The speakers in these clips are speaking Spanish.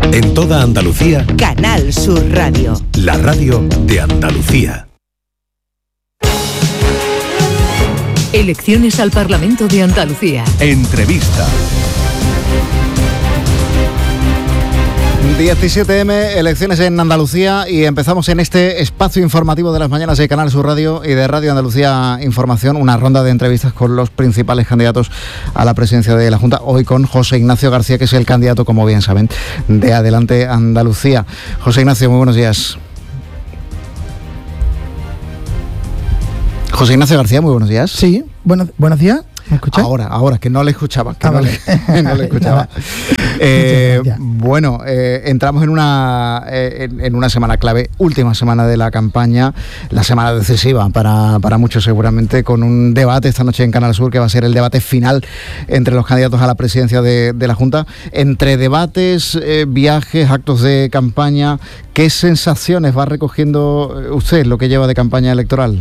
En toda Andalucía, Canal Sur Radio. La radio de Andalucía. Elecciones al Parlamento de Andalucía. Entrevista. 17M, elecciones en Andalucía, y empezamos en este espacio informativo de las mañanas de Canal Sur Radio y de Radio Andalucía Información, una ronda de entrevistas con los principales candidatos a la presidencia de la Junta, hoy con José Ignacio García, que es el candidato, como bien saben, de Adelante Andalucía. José Ignacio, muy buenos días. José Ignacio García, muy buenos días. Sí, buenos días. ¿Me escuchas? Ahora, que no le escuchaba. No le escuchaba. Bueno, entramos en una semana clave, última semana de la campaña, la semana decisiva para muchos seguramente, con un debate esta noche en Canal Sur que va a ser el debate final entre los candidatos a la presidencia de la Junta. Entre debates, viajes, actos de campaña, ¿qué sensaciones va recogiendo usted lo que lleva de campaña electoral?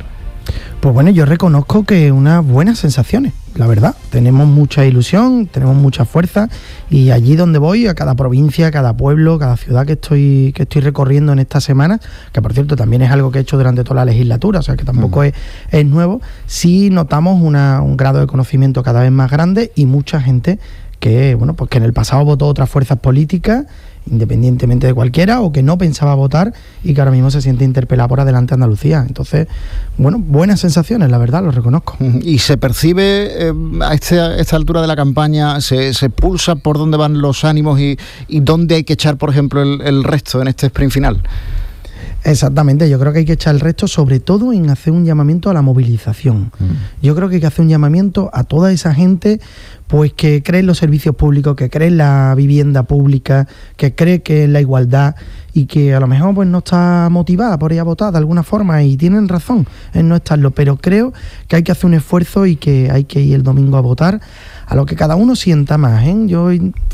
Pues bueno, yo reconozco que unas buenas sensaciones, la verdad. Tenemos mucha ilusión, tenemos mucha fuerza, y allí donde voy, a cada provincia, cada pueblo, cada ciudad que estoy recorriendo en esta semana, que por cierto también es algo que he hecho durante toda la legislatura, o sea que tampoco es nuevo, sí notamos un grado de conocimiento cada vez más grande y mucha gente que, bueno, pues que en el pasado votó otras fuerzas políticas, independientemente de cualquiera, o que no pensaba votar y que ahora mismo se siente interpelada por Adelante Andalucía. Entonces, bueno, buenas sensaciones, la verdad, lo reconozco. ¿Y se percibe a esta altura de la campaña, se pulsa por dónde van los ánimos y dónde hay que echar, por ejemplo, el resto en este sprint final? Exactamente, yo creo que hay que echar el resto, sobre todo en hacer un llamamiento a la movilización. Yo creo que hay que hacer un llamamiento a toda esa gente pues que cree en los servicios públicos, que cree en la vivienda pública, que cree que en la igualdad, y que a lo mejor pues no está motivada por ir a votar de alguna forma, y tienen razón en no estarlo, pero creo que hay que hacer un esfuerzo y que hay que ir el domingo a votar a lo que cada uno sienta más, ¿eh? Yo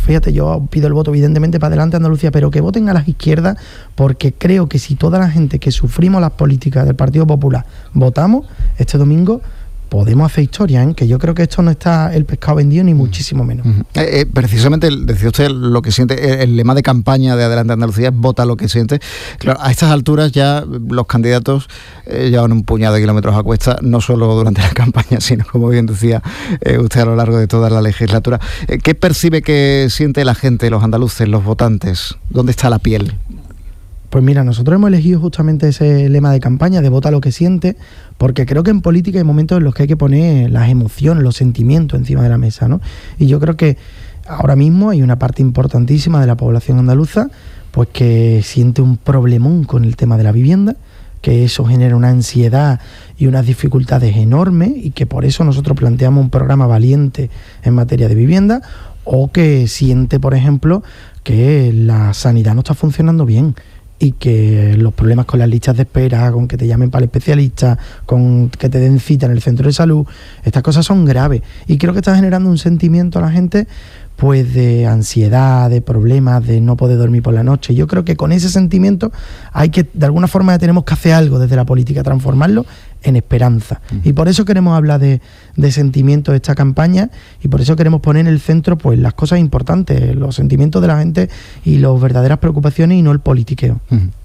pido el voto evidentemente para Adelante Andalucía, pero que voten a las izquierdas, porque creo que si toda la gente que sufrimos las políticas del Partido Popular votamos este domingo, podemos hacer historia, ¿eh? Que yo creo que esto no está el pescado vendido, ni muchísimo menos. Precisamente, decía usted lo que siente, el lema de campaña de Adelante Andalucía es vota lo que siente. Claro, a estas alturas ya los candidatos llevan un puñado de kilómetros a cuesta, no solo durante la campaña, sino, como bien decía usted, a lo largo de toda la legislatura. ¿Qué percibe que siente la gente, los andaluces, los votantes? ¿Dónde está la piel? Pues mira, nosotros hemos elegido justamente ese lema de campaña de vota lo que siente, porque creo que en política hay momentos en los que hay que poner las emociones, los sentimientos encima de la mesa, ¿no? Y yo creo que ahora mismo hay una parte importantísima de la población andaluza pues que siente un problemón con el tema de la vivienda, que eso genera una ansiedad y unas dificultades enormes, y que por eso nosotros planteamos un programa valiente en materia de vivienda, o que siente, por ejemplo, que la sanidad no está funcionando bien, y que los problemas con las listas de espera, con que te llamen para el especialista, con que te den cita en el centro de salud, estas cosas son graves, y creo que está generando un sentimiento a la gente pues de ansiedad, de problemas, de no poder dormir por la noche. Yo creo que con ese sentimiento hay que, de alguna forma, tenemos que hacer algo desde la política, transformarlo en esperanza. Y por eso queremos hablar de sentimientos de esta campaña, y por eso queremos poner en el centro pues las cosas importantes, los sentimientos de la gente y las verdaderas preocupaciones, y no el politiqueo.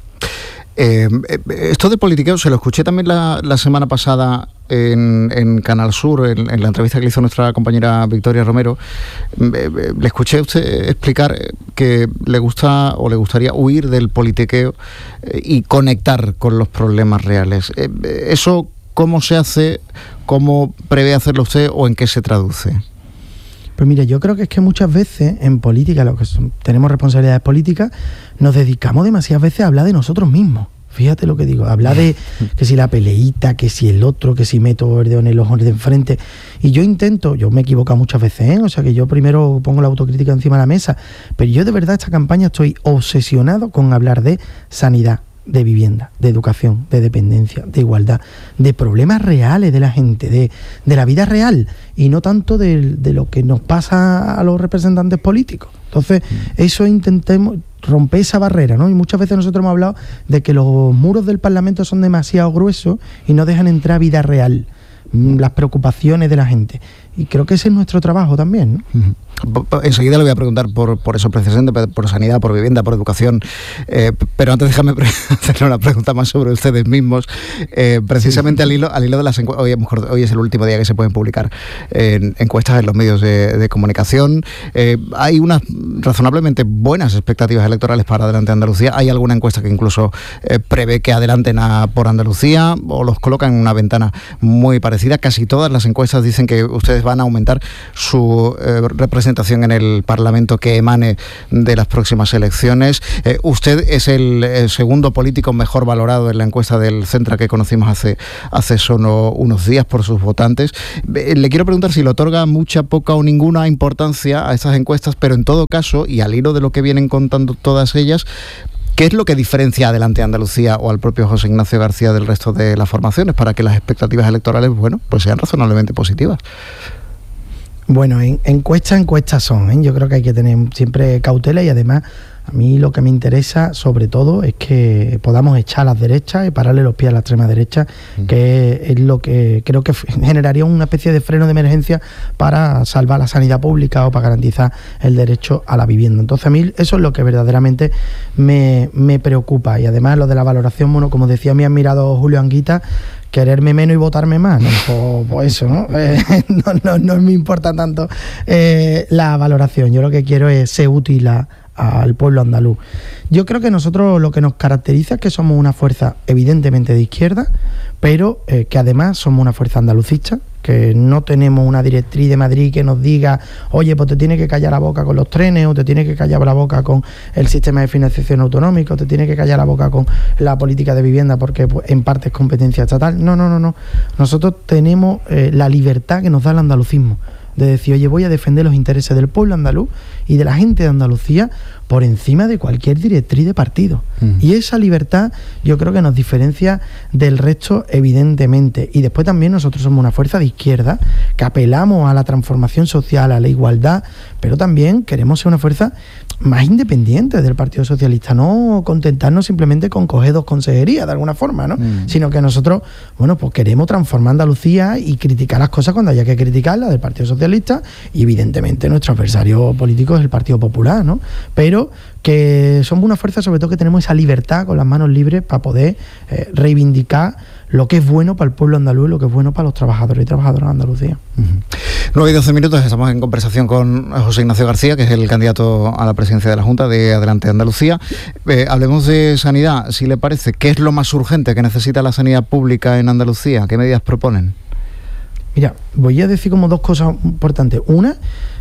Esto de politiqueo se lo escuché también la semana pasada en Canal Sur, en la entrevista que le hizo nuestra compañera Victoria Romero. Le escuché a usted explicar que le gusta o le gustaría huir del politiqueo y conectar con los problemas reales. ¿Eso cómo se hace? ¿Cómo prevé hacerlo usted, o en qué se traduce? Pues mira, yo creo que es que muchas veces en política, tenemos responsabilidades políticas, nos dedicamos demasiadas veces a hablar de nosotros mismos. Fíjate lo que digo, hablar de que si la peleita, que si el otro, que si meto el dedo en el ojo de enfrente. Y yo me he equivocado muchas veces, ¿eh? O sea que yo primero pongo la autocrítica encima de la mesa, pero yo de verdad esta campaña estoy obsesionado con hablar de sanidad, de vivienda, de educación, de dependencia, de igualdad, de problemas reales de la gente, de la vida real, y no tanto de lo que nos pasa a los representantes políticos. Entonces, eso intentemos romper esa barrera, ¿no? Y muchas veces nosotros hemos hablado de que los muros del Parlamento son demasiado gruesos y no dejan entrar vida real, las preocupaciones de la gente. Y creo que ese es nuestro trabajo también, ¿no? Enseguida le voy a preguntar por eso precisamente, por sanidad, por vivienda, por educación, pero antes déjame hacerle una pregunta más sobre ustedes mismos, precisamente al hilo de las encuestas. Hoy es el último día que se pueden publicar encuestas en los medios de comunicación. Hay unas razonablemente buenas expectativas electorales para Adelante Andalucía. Hay alguna encuesta que incluso prevé que adelanten por Andalucía o los colocan en una ventana muy parecida. Casi todas las encuestas dicen que ustedes van a aumentar su representación en el Parlamento que emane de las próximas elecciones. Usted es el segundo político mejor valorado en la encuesta del Centra que conocimos hace solo unos días por sus votantes. Le quiero preguntar si le otorga mucha, poca o ninguna importancia a estas encuestas, pero en todo caso, y al hilo de lo que vienen contando todas ellas, ¿qué es lo que diferencia Adelante Andalucía o al propio José Ignacio García del resto de las formaciones para que las expectativas electorales, pues sean razonablemente positivas? Bueno, encuestas son, ¿eh? Yo creo que hay que tener siempre cautela y además a mí lo que me interesa sobre todo es que podamos echar a las derechas y pararle los pies a la extrema derecha, que es lo que creo que generaría una especie de freno de emergencia para salvar la sanidad pública o para garantizar el derecho a la vivienda. Entonces a mí eso es lo que verdaderamente me preocupa y además lo de la valoración, bueno, como decía mi admirado Julio Anguita, quererme menos y votarme más, ¿no? Pues eso, ¿no? No me importa tanto la valoración. Yo lo que quiero es ser útil al pueblo andaluz. Yo creo que nosotros lo que nos caracteriza es que somos una fuerza evidentemente de izquierda, pero que además somos una fuerza andalucista, que no tenemos una directriz de Madrid que nos diga, oye, pues te tienes que callar la boca con los trenes, o te tienes que callar la boca con el sistema de financiación autonómico, o te tienes que callar la boca con la política de vivienda porque pues, en parte es competencia estatal. No. Nosotros tenemos la libertad que nos da el andalucismo, de decir, oye, voy a defender los intereses del pueblo andaluz y de la gente de Andalucía por encima de cualquier directriz de partido. Y esa libertad yo creo que nos diferencia del resto evidentemente. Y después también nosotros somos una fuerza de izquierda que apelamos a la transformación social, a la igualdad, pero también queremos ser una fuerza más independiente del Partido Socialista, no contentarnos simplemente con coger 2 consejerías de alguna forma, ¿no? Sino que nosotros, bueno, pues queremos transformar Andalucía y criticar las cosas cuando haya que criticarlas del Partido Socialista y evidentemente nuestro adversario político es el Partido Popular, ¿no? Pero que somos una fuerza sobre todo que tenemos esa libertad con las manos libres para poder reivindicar lo que es bueno para el pueblo andaluz y lo que es bueno para los trabajadores y trabajadoras de Andalucía. 9 y 12 minutos, estamos en conversación con José Ignacio García, que es el candidato a la presidencia de la Junta de Adelante Andalucía. Hablemos de sanidad, si le parece. ¿Qué es lo más urgente que necesita la sanidad pública en Andalucía? ¿Qué medidas proponen? Mira, voy a decir como 2 cosas importantes. Una,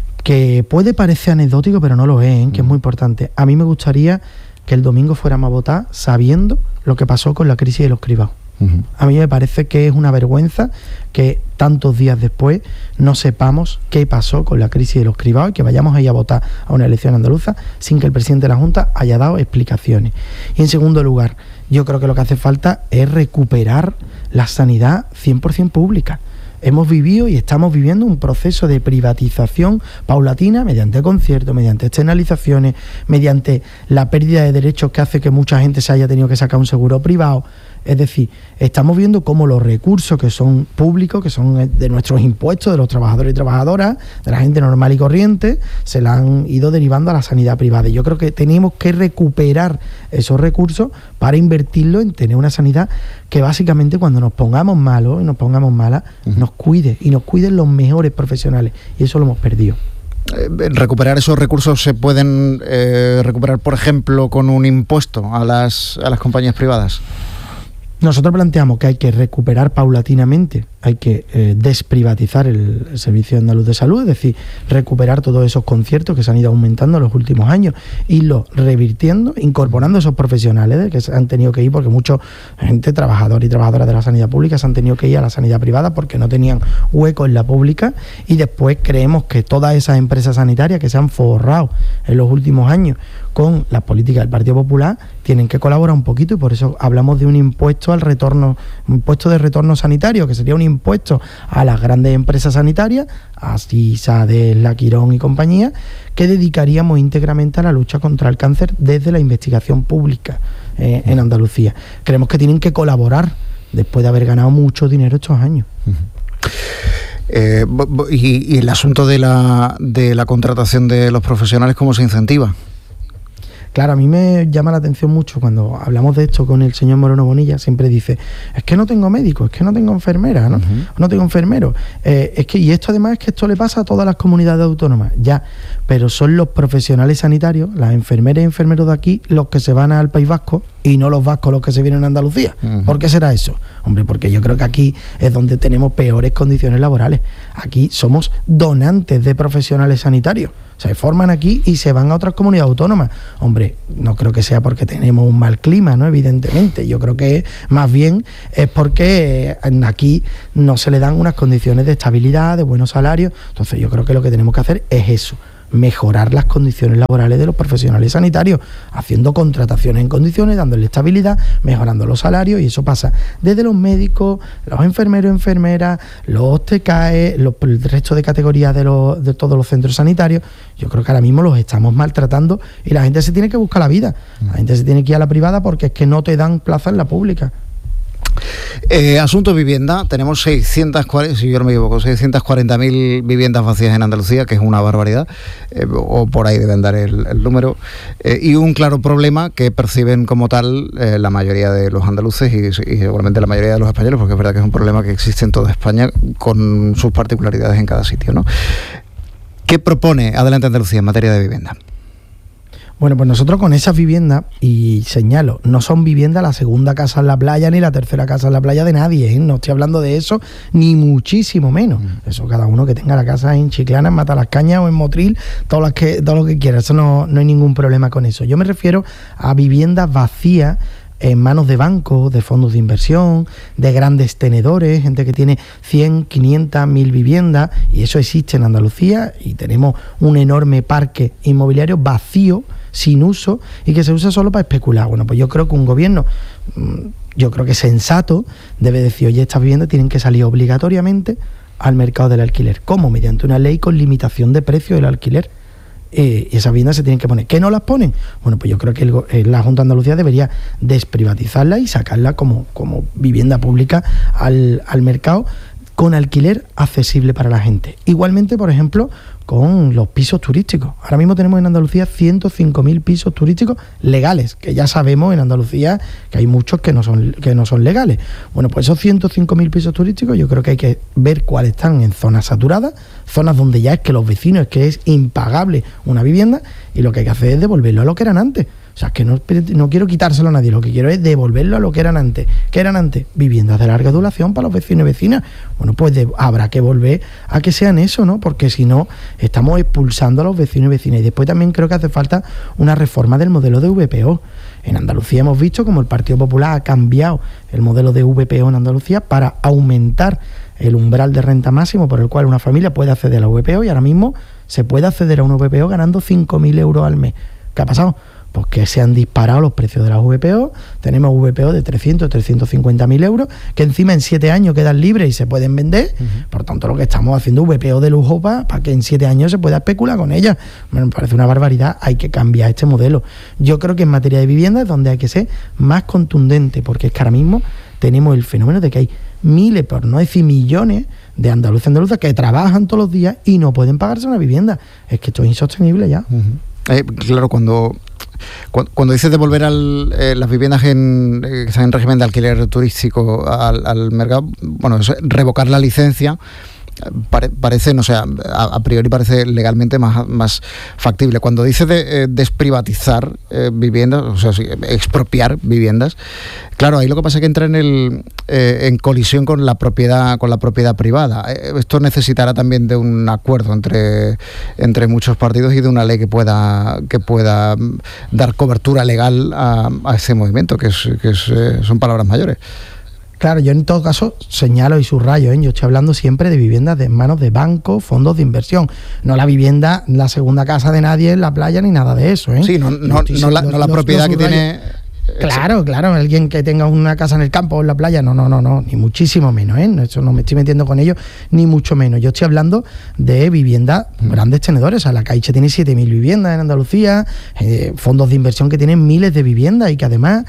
que puede parecer anecdótico, pero no lo es, que es muy importante. A mí me gustaría que el domingo fuéramos a votar sabiendo lo que pasó con la crisis de los cribados. A mí me parece que es una vergüenza que tantos días después no sepamos qué pasó con la crisis de los cribados y que vayamos a ir a votar a una elección andaluza sin que el presidente de la Junta haya dado explicaciones. Y en segundo lugar, yo creo que lo que hace falta es recuperar la sanidad 100% pública. Hemos vivido y estamos viviendo un proceso de privatización paulatina mediante conciertos, mediante externalizaciones, mediante la pérdida de derechos que hace que mucha gente se haya tenido que sacar un seguro privado. Es decir, estamos viendo cómo los recursos que son públicos, que son de nuestros impuestos, de los trabajadores y trabajadoras, de la gente normal y corriente, se la han ido derivando a la sanidad privada. Y yo creo que tenemos que recuperar esos recursos para invertirlo en tener una sanidad que básicamente cuando nos pongamos malos y nos pongamos malas, nos cuide y nos cuiden los mejores profesionales. Y eso lo hemos perdido. ¿Recuperar esos recursos se pueden recuperar, por ejemplo, con un impuesto a las compañías privadas? Nosotros planteamos que hay que recuperar paulatinamente, hay que desprivatizar el Servicio Andaluz de Salud, es decir, recuperar todos esos conciertos que se han ido aumentando en los últimos años, irlos revirtiendo, incorporando esos profesionales que se han tenido que ir, porque mucha gente, trabajadores y trabajadoras de la sanidad pública, se han tenido que ir a la sanidad privada porque no tenían hueco en la pública, y después creemos que todas esas empresas sanitarias que se han forrado en los últimos años con las políticas del Partido Popular tienen que colaborar un poquito, y por eso hablamos de un impuesto al retorno, un impuesto de retorno sanitario, que sería un impuesto a las grandes empresas sanitarias, así SADES, La Quirón y compañía, que dedicaríamos íntegramente a la lucha contra el cáncer desde la investigación pública en Andalucía. Creemos que tienen que colaborar después de haber ganado mucho dinero estos años. Y el asunto de la contratación de los profesionales, ¿cómo se incentiva? Claro, a mí me llama la atención mucho cuando hablamos de esto con el señor Moreno Bonilla, siempre dice, es que no tengo médico, es que no tengo enfermera, ¿no? No tengo enfermero. Y esto además es que esto le pasa a todas las comunidades autónomas, ya, pero son los profesionales sanitarios, las enfermeras y enfermeros de aquí, los que se van al País Vasco y no los vascos los que se vienen a Andalucía. ¿Por qué será eso? Hombre, porque yo creo que aquí es donde tenemos peores condiciones laborales. Aquí somos donantes de profesionales sanitarios. Se forman aquí y se van a otras comunidades autónomas. Hombre, no creo que sea porque tenemos un mal clima, ¿no? Evidentemente. Yo creo que más bien es porque aquí no se le dan unas condiciones de estabilidad, de buenos salarios. Entonces yo creo que lo que tenemos que hacer es eso, mejorar las condiciones laborales de los profesionales sanitarios, haciendo contrataciones en condiciones, dándole estabilidad, mejorando los salarios, y eso pasa desde los médicos, los enfermeros, enfermeras, los TCAE, el resto de categorías de todos los centros sanitarios. Yo creo que ahora mismo los estamos maltratando y la gente se tiene que buscar la vida. La gente se tiene que ir a la privada porque es que no te dan plaza en la pública. Asunto vivienda, tenemos 640, si yo no me equivoco, 640.000 viviendas vacías en Andalucía, que es una barbaridad, o por ahí deben dar el número, y un claro problema que perciben como tal la mayoría de los andaluces y seguramente la mayoría de los españoles, porque es verdad que es un problema que existe en toda España con sus particularidades en cada sitio, ¿no? ¿Qué propone Adelante Andalucía en materia de vivienda? Bueno, pues nosotros con esas viviendas, y señalo, no son viviendas la segunda casa en la playa ni la tercera casa en la playa de nadie, ¿eh? No estoy hablando de eso, ni muchísimo menos. Eso cada uno que tenga la casa en Chiclana, en Matalascaña o en Motril, todo lo que quiera, eso no hay ningún problema con eso. Yo me refiero a viviendas vacías en manos de bancos, de fondos de inversión, de grandes tenedores, gente que tiene 100, 500, 1000 viviendas, y eso existe en Andalucía, y tenemos un enorme parque inmobiliario vacío, sin uso, y que se usa solo para especular. Bueno, pues yo creo que un gobierno, yo creo que sensato, debe decir, oye, estas viviendas tienen que salir obligatoriamente al mercado del alquiler. ¿Cómo? Mediante una ley con limitación de precio del alquiler. Y esas viviendas se tienen que poner. ¿Qué no las ponen? Bueno, pues yo creo que la Junta de Andalucía debería desprivatizarla y sacarla como vivienda pública al mercado, con alquiler accesible para la gente. Igualmente, por ejemplo, con los pisos turísticos. Ahora mismo tenemos en Andalucía 105.000 pisos turísticos legales, que ya sabemos en Andalucía que hay muchos que no son legales. Bueno, pues esos 105.000 pisos turísticos yo creo que hay que ver cuáles están en zonas saturadas, zonas donde ya es que los vecinos, es que es impagable una vivienda, y lo que hay que hacer es devolverlo a lo que eran antes. O sea, que no quiero quitárselo a nadie, lo que quiero es devolverlo a lo que eran antes. ¿Qué eran antes? Viviendas de larga duración para los vecinos y vecinas. Bueno, pues habrá que volver a que sean eso, ¿no? Porque si no, estamos expulsando a los vecinos y vecinas. Y después también creo que hace falta una reforma del modelo de VPO. En Andalucía hemos visto como el Partido Popular ha cambiado el modelo de VPO en Andalucía para aumentar el umbral de renta máximo por el cual una familia puede acceder a la VPO, y ahora mismo se puede acceder a una VPO ganando 5.000 euros al mes. ¿Qué ha pasado? Pues que se han disparado los precios de las VPO. Tenemos VPO de 300, 350.000 euros, que encima en 7 años quedan libres y se pueden vender. Por tanto, lo que estamos haciendo es VPO de lujo para que en 7 años se pueda especular con ellas. Me parece una barbaridad, hay que cambiar este modelo. Yo creo que en materia de vivienda es donde hay que ser más contundente, porque es que ahora mismo tenemos el fenómeno de que hay miles, por no decir millones, de andaluces y andaluzas que trabajan todos los días y no pueden pagarse una vivienda. Es que esto es insostenible ya. Claro, cuando dices devolver las viviendas que están en régimen de alquiler turístico al mercado, bueno, es revocar la licencia. Parece, no sé, a priori parece legalmente más factible. Cuando dice de desprivatizar viviendas, o sea, expropiar viviendas, claro, ahí lo que pasa es que entra en colisión con la propiedad privada. Esto necesitará también de un acuerdo entre muchos partidos y de una ley que pueda dar cobertura legal a ese movimiento, que son palabras mayores. Claro, yo en todo caso señalo y subrayo, yo estoy hablando siempre de viviendas de manos de bancos, fondos de inversión, no la vivienda, la segunda casa de nadie en la playa ni nada de eso. Sí, no la propiedad que tiene. Claro, alguien que tenga una casa en el campo o en la playa, no, ni muchísimo menos, eso no me estoy metiendo con ellos, ni mucho menos. Yo estoy hablando de viviendas, grandes tenedores, o sea, la Caixa tiene 7.000 viviendas en Andalucía, fondos de inversión que tienen miles de viviendas y que además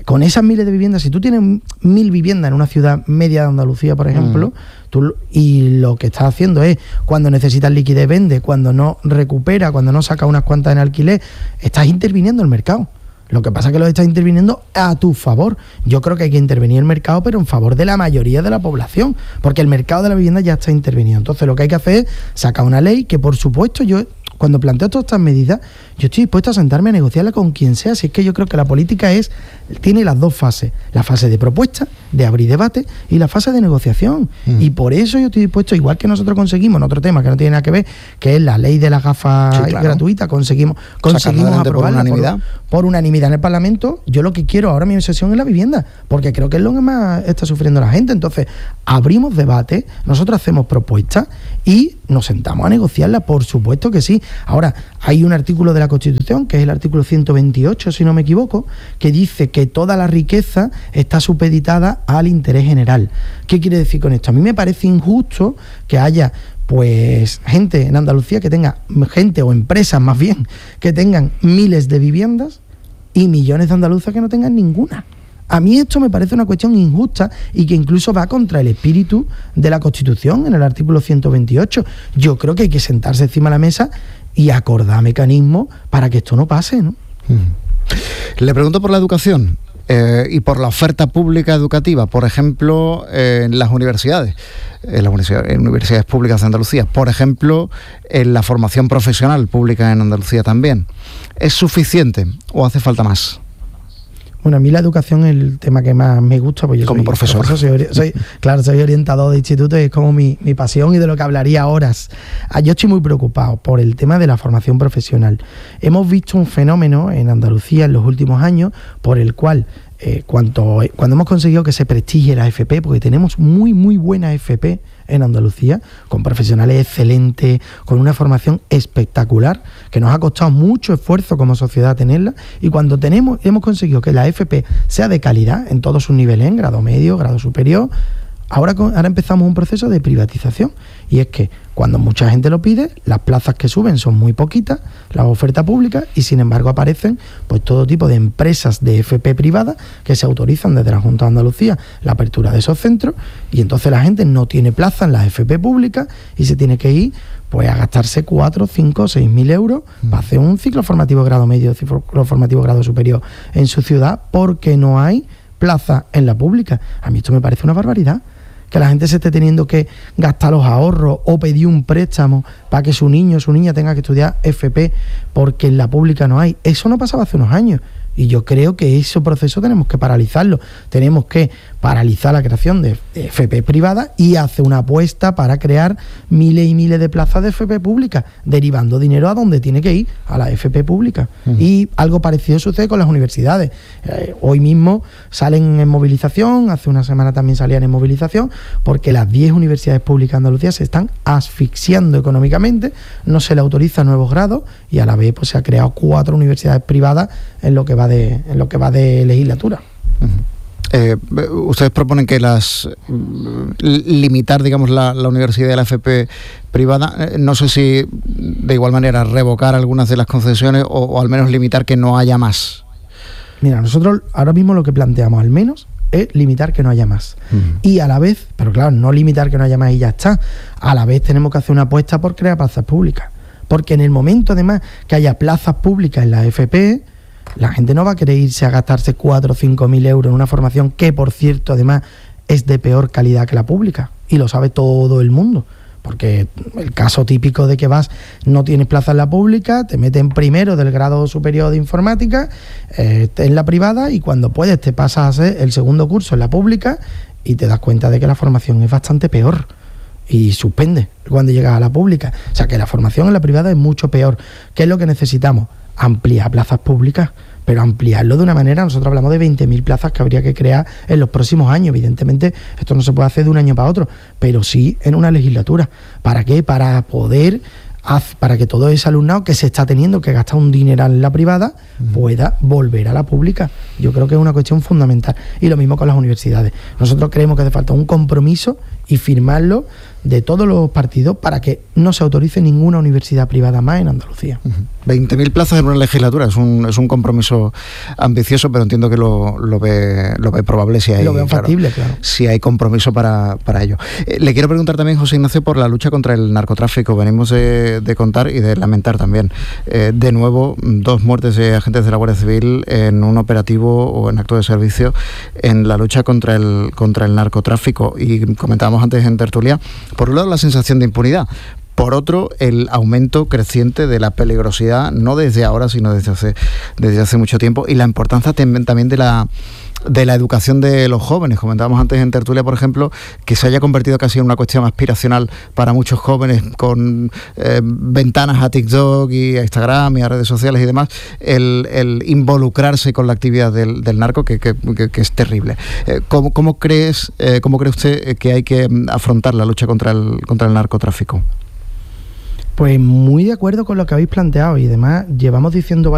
con esas miles de viviendas, si tú tienes 1.000 viviendas en una ciudad media de Andalucía, por ejemplo, y lo que estás haciendo es, cuando necesitas liquidez vende, cuando no recupera, cuando no saca unas cuantas en alquiler, estás interviniendo el mercado. Lo que pasa es que lo estás interviniendo a tu favor. Yo creo que hay que intervenir el mercado, pero en favor de la mayoría de la población, porque el mercado de la vivienda ya está intervenido. Entonces lo que hay que hacer es sacar una ley que, por supuesto, yo cuando planteo todas estas medidas, yo estoy dispuesto a sentarme a negociarla con quien sea. Si es que yo creo que la política tiene las dos fases: la fase de propuesta, de abrir debate, y la fase de negociación. Y por eso yo estoy dispuesto, igual que nosotros conseguimos en otro tema que no tiene nada que ver, que es la ley de las gafas gratuitas, conseguimos aprobarla por unanimidad en el Parlamento. Yo lo que quiero ahora, mi obsesión es la vivienda, porque creo que es lo que más está sufriendo la gente. Entonces abrimos debate, nosotros hacemos propuestas y nos sentamos a negociarla, por supuesto que sí. Ahora, hay un artículo de la Constitución, que es el artículo 128, si no me equivoco, que dice que toda la riqueza está supeditada al interés general. ¿Qué quiere decir con esto? A mí me parece injusto que haya pues gente en Andalucía que tenga, gente o empresas más bien, que tengan miles de viviendas y millones de andaluces que no tengan ninguna. A mí esto me parece una cuestión injusta y que incluso va contra el espíritu de la Constitución en el artículo 128. Yo creo que hay que sentarse encima de la mesa y acordar mecanismos para que esto no pase, ¿no? Le pregunto por la educación y por la oferta pública educativa, por ejemplo, en las universidades, en universidades públicas de Andalucía, por ejemplo, en la formación profesional pública en Andalucía también. ¿Es suficiente o hace falta más? Bueno, a mí la educación es el tema que más me gusta, pues yo como profesor. Soy orientador de instituto y es como mi pasión y de lo que hablaría horas. Yo estoy muy preocupado por el tema de la formación profesional. Hemos visto un fenómeno en Andalucía en los últimos años por el cual cuando hemos conseguido que se prestigie la FP, porque tenemos muy, muy buena FP en Andalucía, con profesionales excelentes, con una formación espectacular, que nos ha costado mucho esfuerzo como sociedad tenerla, y cuando hemos conseguido que la FP sea de calidad en todos sus niveles, en grado medio, grado superior, ahora empezamos un proceso de privatización, y es que cuando mucha gente lo pide, las plazas que suben son muy poquitas, las ofertas públicas, y sin embargo aparecen pues todo tipo de empresas de FP privadas que se autorizan desde la Junta de Andalucía la apertura de esos centros, y entonces la gente no tiene plaza en las FP públicas y se tiene que ir pues a gastarse 4, 5, 6.000 euros para hacer un ciclo formativo grado medio, ciclo formativo grado superior en su ciudad, porque no hay plaza en la pública. A mí esto me parece una barbaridad, que la gente se esté teniendo que gastar los ahorros o pedir un préstamo para que su niño o su niña tenga que estudiar FP porque en la pública no hay. Eso no pasaba hace unos años. Y yo creo que ese proceso tenemos que paralizarlo. Tenemos que paralizar la creación de FP privada y hacer una apuesta para crear miles y miles de plazas de FP pública, derivando dinero a donde tiene que ir, a la FP pública. Y algo parecido sucede con las universidades. Hoy mismo salen en movilización, hace una semana también salían en movilización, porque las 10 universidades públicas de Andalucía se están asfixiando económicamente, no se le autoriza nuevos grados y a la vez pues se ha creado 4 universidades privadas en lo que va de legislatura. Ustedes proponen que limitar, digamos, la universidad de la FP privada, no sé si de igual manera revocar algunas de las concesiones o al menos limitar que no haya más. Mira, nosotros ahora mismo lo que planteamos al menos es limitar que no haya más. Y a la vez, pero claro, no limitar que no haya más y ya está, a la vez tenemos que hacer una apuesta por crear plazas públicas, porque en el momento además que haya plazas públicas en la FP, la gente no va a querer irse a gastarse 4 o 5.000 euros en una formación que, por cierto, además es de peor calidad que la pública, y lo sabe todo el mundo, porque el caso típico de que no tienes plaza en la pública, te meten primero del grado superior de informática en la privada, y cuando puedes te pasas a hacer el segundo curso en la pública y te das cuenta de que la formación es bastante peor y suspende cuando llegas a la pública. O sea que la formación en la privada es mucho peor. ¿Qué es lo que necesitamos? Ampliar plazas públicas, pero ampliarlo de una manera. Nosotros hablamos de 20.000 plazas que habría que crear en los próximos años. Evidentemente esto no se puede hacer de un año para otro, pero sí en una legislatura. ¿Para qué? Para que todo ese alumnado que se está teniendo que gastar un dineral en la privada pueda volver a la pública. Yo creo que es una cuestión fundamental. Y lo mismo con las universidades. Nosotros creemos que hace falta un compromiso y firmarlo de todos los partidos para que no se autorice ninguna universidad privada más en Andalucía. 20.000 plazas en una legislatura es un compromiso ambicioso, pero entiendo que lo ve probable si hay, lo veo factible, claro. Si hay compromiso para ello. Le quiero preguntar también, José Ignacio, por la lucha contra el narcotráfico. Venimos de contar y de lamentar también de nuevo 2 muertes de agentes de la Guardia Civil en un operativo o en acto de servicio en la lucha contra el narcotráfico. Y comentábamos antes en tertulia, por un lado la sensación de impunidad, por otro el aumento creciente de la peligrosidad, no desde ahora sino desde hace mucho tiempo, y la importancia también de la educación de los jóvenes. Comentábamos antes en tertulia, por ejemplo, que se haya convertido casi en una cuestión aspiracional para muchos jóvenes con ventanas a TikTok y a Instagram y a redes sociales y demás, el involucrarse con la actividad del narco, que es terrible. ¿Cómo cree usted que hay que afrontar la lucha contra el narcotráfico? Pues muy de acuerdo con lo que habéis planteado, y además llevamos diciendo